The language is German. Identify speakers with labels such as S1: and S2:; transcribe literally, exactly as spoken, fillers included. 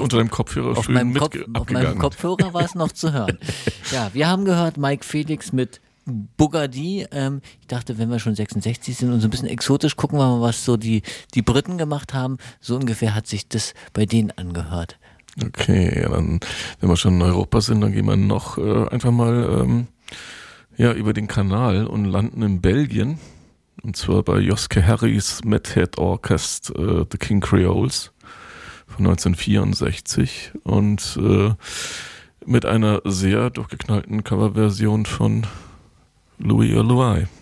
S1: unter deinem Kopfhörer
S2: auf
S1: schön
S2: meinem,
S1: mit
S2: Kopf, auf meinem Kopfhörer war es noch zu hören. Ja, wir haben gehört Mike Felix mit Bugatti. Ähm, ich dachte, wenn wir schon sechsundsechzig sind und so ein bisschen exotisch, gucken wir mal, was so die, die Briten gemacht haben. So ungefähr hat sich das bei denen angehört.
S1: Okay, ja, dann, wenn wir schon in Europa sind, dann gehen wir noch äh, einfach mal ähm, ja, über den Kanal und landen in Belgien. Und zwar bei Joske Harris Mad Head Orchestra, äh, The King Creoles von neunzehnhundertvierundsechzig und äh, mit einer sehr durchgeknallten Coverversion von Louis Louis.